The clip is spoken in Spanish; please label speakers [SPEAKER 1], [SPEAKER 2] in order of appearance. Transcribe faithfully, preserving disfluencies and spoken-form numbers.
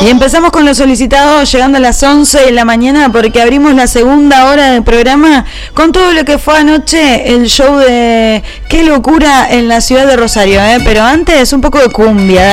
[SPEAKER 1] Y empezamos con lo solicitado llegando a las once de la mañana porque abrimos la segunda hora del programa con todo lo que fue anoche el show de Qué Locura en la ciudad de Rosario, ¿eh? Pero antes un poco de cumbia,